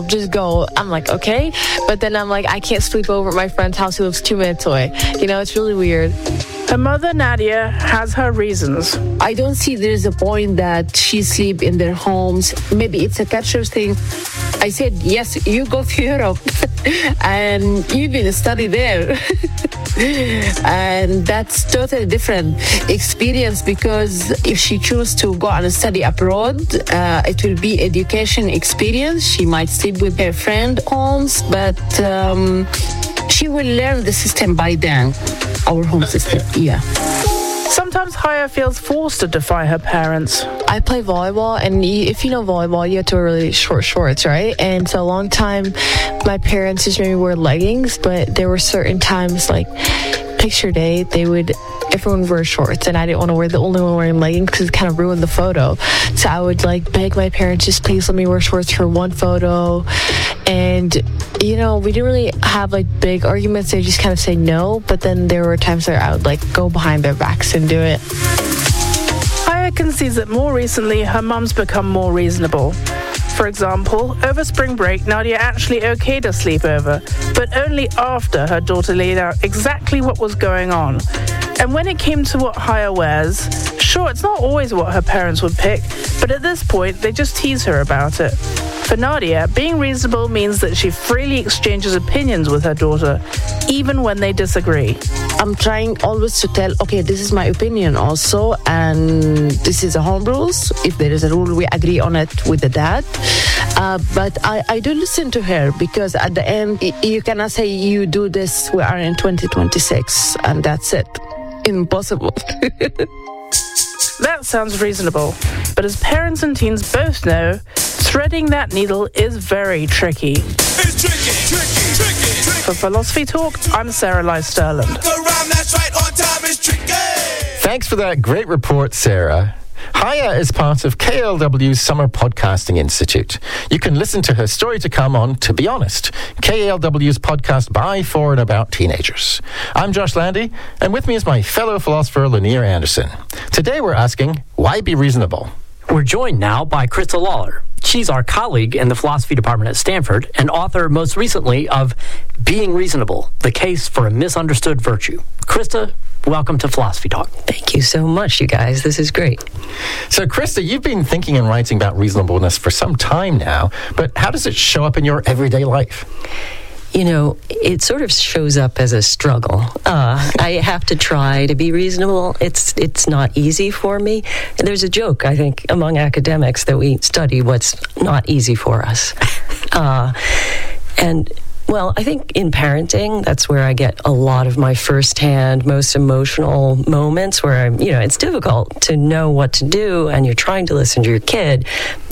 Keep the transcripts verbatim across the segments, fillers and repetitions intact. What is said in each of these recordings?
just go. I'm like, okay. But then I'm like, I can't sleep over at my friend's house who lives two minutes away. You know, it's really weird. Her mother, Nadia, has her reasons. I don't see there's a point that she sleep in their homes. Maybe it's a culture thing. I said, yes, you go to Europe and you can study there. And that's totally different experience, because if she chooses to go and study abroad, uh, it will be education experience. She might sleep with her friend homes, but um, she will learn the system by then, our home system, yeah. Sometimes Haya feels forced to defy her parents. I play volleyball, and if you know volleyball, you have to wear really short shorts, right? And so a long time, my parents just made me wear leggings, but there were certain times, like picture day, they would, everyone would wear shorts, and I didn't want to wear the only one wearing leggings because it kind of ruined the photo. So I would like beg my parents, just please let me wear shorts for one photo. And, you know, we didn't really have like big arguments. They just kind of say no, but then there were times where I would like go behind their backs and do it. Haya concedes that more recently, her mum's become more reasonable. For example, over spring break, Nadia actually okayed a sleepover, but only after her daughter laid out exactly what was going on. And when it came to what Haya wears, sure, it's not always what her parents would pick, but at this point, they just tease her about it. For Nadia, being reasonable means that she freely exchanges opinions with her daughter, even when they disagree. I'm trying always to tell, okay, this is my opinion also, and this is the home rules. If there is a rule, we agree on it with the dad. Uh, but I, I do listen to her, because at the end, you cannot say you do this, we are in twenty twenty-six, and that's it. Impossible. That sounds reasonable, but as parents and teens both know, threading that needle is very tricky. It's tricky, tricky, tricky, tricky. For Philosophy Talk, I'm Sarah Lai Sterland. That's right, on time is tricky. Thanks for that great report, Sarah. Haya is part of K L W's Summer Podcasting Institute. You can listen to her story to come on To Be Honest, K L W's podcast by, for, and about teenagers. I'm Josh Landy, and with me is my fellow philosopher, Lanier Anderson. Today we're asking, why be reasonable? We're joined now by Krista Lawler. She's our colleague in the philosophy department at Stanford and author most recently of Being Reasonable, The Case for a Misunderstood Virtue. Krista, welcome to Philosophy Talk. Thank you so much, you guys. This is great. So, Krista, you've been thinking and writing about reasonableness for some time now, but how does it show up in your everyday life? You know, it sort of shows up as a struggle. Uh, I have to try to be reasonable. It's it's not easy for me. There's a joke, I think, among academics that we study what's not easy for us. Uh, and... Well, I think in parenting, that's where I get a lot of my firsthand, most emotional moments where I'm, you know, it's difficult to know what to do, and you're trying to listen to your kid,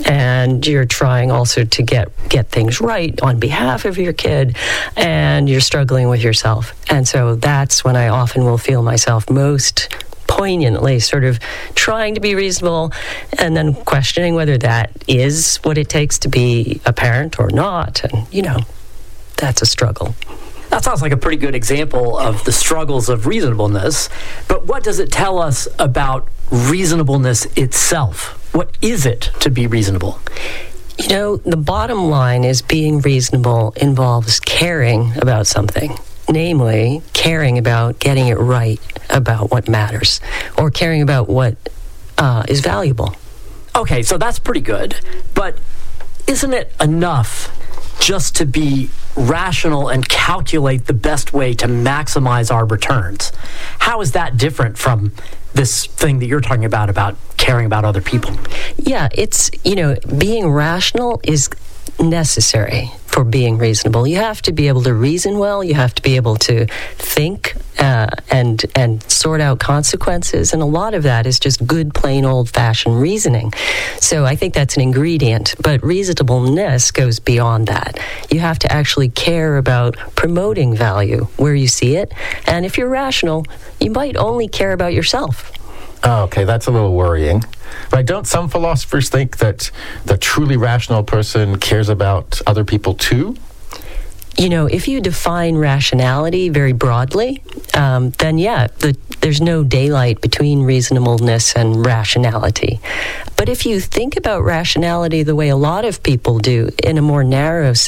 and you're trying also to get, get things right on behalf of your kid, and you're struggling with yourself. And so that's when I often will feel myself most poignantly sort of trying to be reasonable and then questioning whether that is what it takes to be a parent or not. And, you know, that's a struggle. That sounds like a pretty good example of the struggles of reasonableness. But what does it tell us about reasonableness itself? What is it to be reasonable? You know, the bottom line is being reasonable involves caring about something. Namely, caring about getting it right about what matters, or caring about what uh, is valuable. Okay, so that's pretty good. But isn't it enough just to be rational and calculate the best way to maximize our returns? How is that different from this thing that you're talking about, about caring about other people? Yeah, it's, you know, being rational is necessary for being reasonable. You have to be able to reason well. You have to be able to think uh, and and sort out consequences. And a lot of that is just good, plain, old-fashioned reasoning. So I think that's an ingredient. But reasonableness goes beyond that. You have to actually care about promoting value where you see it. And if you're rational, you might only care about yourself. Oh, okay, that's a little worrying. Right? Don't some philosophers think that the truly rational person cares about other people too? You know, if you define rationality very broadly, um, then yeah, the, there's no daylight between reasonableness and rationality. But if you think about rationality the way a lot of people do, in a more narrow